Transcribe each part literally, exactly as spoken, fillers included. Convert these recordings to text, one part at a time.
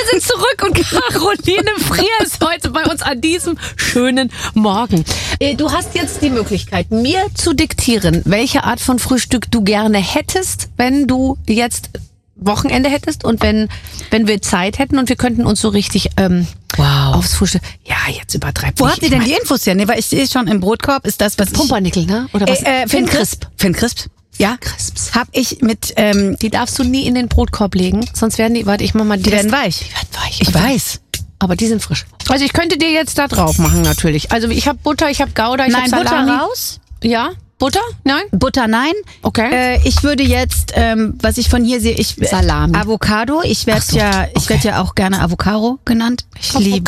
sind zurück und Caroline Frier ist heute bei uns an diesem schönen Morgen. Du hast jetzt die Möglichkeit, mir zu diktieren, welche Art von Frühstück du gerne hättest, wenn du jetzt Wochenende hättest und wenn wenn wir Zeit hätten und wir könnten uns so richtig ähm, wow. aufs Frühstück. Ja, jetzt übertreibt Wo nicht. habt ihr Ich denn mein, die Infos her? Nee, weil ich sehe schon im Brotkorb ist das, was Pumpernickel, ne? Oder was? ich... Äh, äh, Finn Crisp. Finn Crisp. Ja, Crisps. Hab ich mit... Ähm, Die darfst du nie in den Brotkorb legen, sonst werden die, warte, ich mach mal die. die werden weich. Die werden weich. Ich weiß. Aber die sind frisch. Also ich könnte dir jetzt da drauf machen natürlich. Also ich habe Butter, ich habe Gouda, ich Nein, habe Salami. Butter raus. Ja, Butter? Nein? Butter nein. Okay. Äh, ich würde jetzt, ähm, was ich von hier sehe, ich äh, Salami. Avocado. Ich werde so, ja, ich okay. werde ja auch gerne Avocado genannt. Ich Avocado. liebe.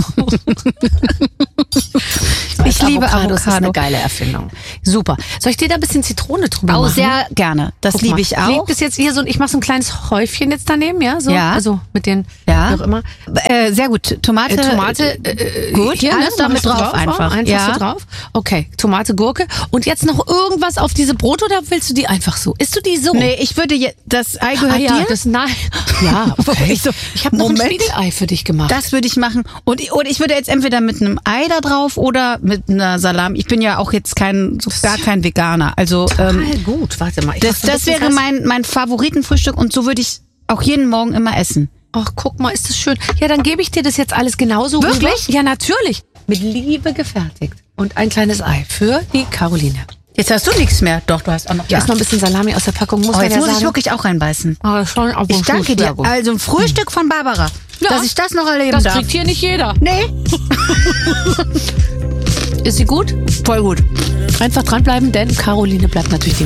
Ich liebe Avocado. Das ist eine Avocado. geile Erfindung. Super. Soll ich dir da ein bisschen Zitrone drüber Auch machen? sehr gerne. Das Guck liebe mal. ich leg auch. das jetzt hier so, ich mache so ein kleines Häufchen jetzt daneben, ja? So? Ja. Also mit den, Ja. wie auch immer. Äh, sehr gut. Tomate. Äh, Tomate, äh, gut. hier, Alles ne? damit Mach ich drauf, einfach. Einfach Ja. so drauf. Okay, Tomate, Gurke. Und jetzt noch irgendwas auf diese Brot oder willst du die einfach so? Isst du die so? Nee, ich würde jetzt, das Ei gehört ah, ja, dir. das nein. Ja, okay. Ich so, Ich habe noch ein Moment. Spiegelei für dich gemacht. Das würde ich machen. Und, ich- oder ich würde jetzt entweder mit einem Ei da drauf oder mit einer Salami. Ich bin ja auch jetzt kein, so gar kein Veganer. Also, ähm, Total gut. Warte mal. Ich das, mach so ein das bisschen wäre Salz. mein, mein Favoritenfrühstück und so würde ich auch jeden Morgen immer essen. Ach, guck mal, ist das schön. Ja, dann gebe ich dir das jetzt alles genauso Wirklich? rüber. Ja, natürlich. Mit Liebe gefertigt. Und ein kleines Ei für die Caroline. Jetzt hast du nichts mehr. Doch, du hast auch noch. Ich esse noch ein bisschen Salami aus der Packung, muss Oh, man jetzt ja muss sagen. ich wirklich auch reinbeißen. Ah, schon auf Ich dem danke Schluss. dir. Sehr gut. Also ein Frühstück von Barbara. Ja. Dass ich das noch erleben Das darf. kriegt hier nicht jeder. Nee, Ist sie gut? voll gut. Einfach dranbleiben, denn Caroline bleibt natürlich die